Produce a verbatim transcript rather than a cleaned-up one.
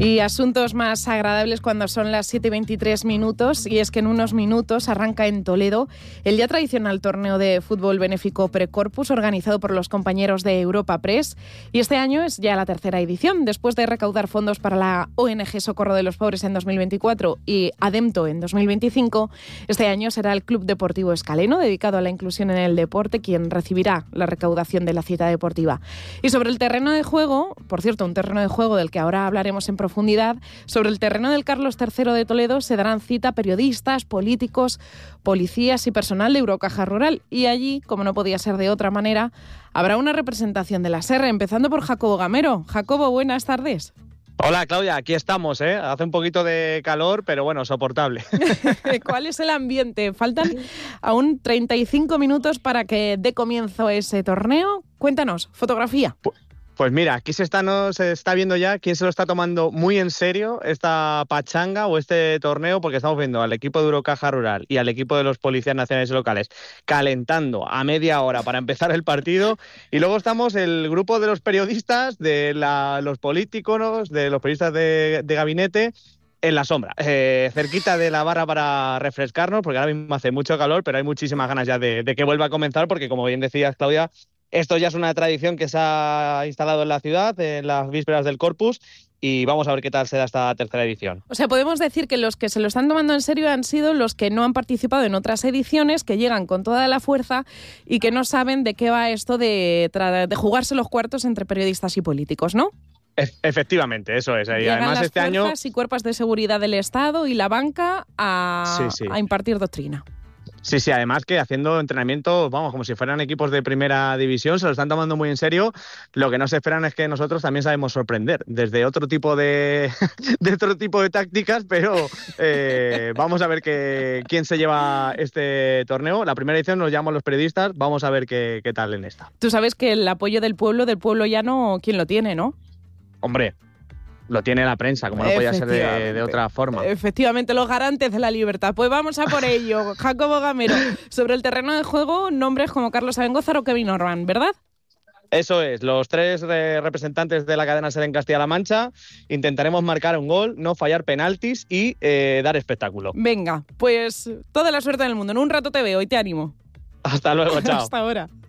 Y asuntos más agradables cuando son las siete y veintitrés minutos, y es que en unos minutos arranca en Toledo el ya tradicional torneo de fútbol benéfico Precorpus organizado por los compañeros de Europa Press, y este año es ya la tercera edición. Después de recaudar fondos para la O N G Socorro de los Pobres en dos mil veinticuatro y Ademto en dos mil veinticinco, este año será el Club Deportivo Escaleno, dedicado a la inclusión en el deporte, quien recibirá la recaudación de la cita deportiva. Y sobre el terreno de juego, por cierto, un terreno de juego del que ahora hablaremos en profundidad, sobre el terreno del Carlos tercero de Toledo se darán cita periodistas, políticos, policías y personal de Eurocaja Rural. Y allí, como no podía ser de otra manera, habrá una representación de la S E R, empezando por Jacobo Gamero. Jacobo, buenas tardes. Hola Claudia, aquí estamos, ¿eh? Hace un poquito de calor, pero bueno, soportable. ¿Cuál es el ambiente? Faltan aún treinta y cinco minutos para que dé comienzo ese torneo. Cuéntanos, fotografía. Pues, pues mira, aquí se está, no, se está viendo ya quién se lo está tomando muy en serio esta pachanga o este torneo, porque estamos viendo al equipo de Eurocaja Rural y al equipo de los policías nacionales y locales calentando a media hora para empezar el partido, y luego estamos el grupo de los periodistas, de la, los políticos, de los periodistas de, de gabinete, en la sombra, eh, cerquita de la barra para refrescarnos, porque ahora mismo hace mucho calor, pero hay muchísimas ganas ya de, de que vuelva a comenzar, porque como bien decías, Claudia, esto ya es una tradición que se ha instalado en la ciudad, en las vísperas del Corpus, y vamos a ver qué tal se da esta tercera edición. O sea, podemos decir que los que se lo están tomando en serio han sido los que no han participado en otras ediciones, que llegan con toda la fuerza y que no saben de qué va esto de, de jugarse los cuartos entre periodistas y políticos, ¿no? Efectivamente, eso es. Y Llegan además las este año fuerzas y cuerpos de seguridad del Estado y la banca a, sí, sí. a impartir doctrina. Sí, sí, además que haciendo entrenamientos, vamos, como si fueran equipos de primera división, se lo están tomando muy en serio. Lo que no se esperan es que nosotros también sabemos sorprender desde otro tipo de, de otro tipo de tácticas, pero eh, vamos a ver que, quién se lleva este torneo. La primera edición nos llamamos los periodistas, vamos a ver qué, qué tal en esta. Tú sabes que el apoyo del pueblo, del pueblo llano, ¿quién lo tiene, no? Hombre, lo tiene la prensa, como no podía ser de, de otra forma. Efectivamente, los garantes de la libertad. Pues vamos a por ello. Jacobo Gamero, sobre el terreno de juego, nombres como Carlos Abengózar o Kevin Orban, ¿verdad? Eso es, los tres representantes de la cadena SER en Castilla-La Mancha intentaremos marcar un gol, no fallar penaltis y eh, dar espectáculo. Venga, pues toda la suerte del mundo. En un rato te veo y te animo. Hasta luego, chao. Hasta ahora.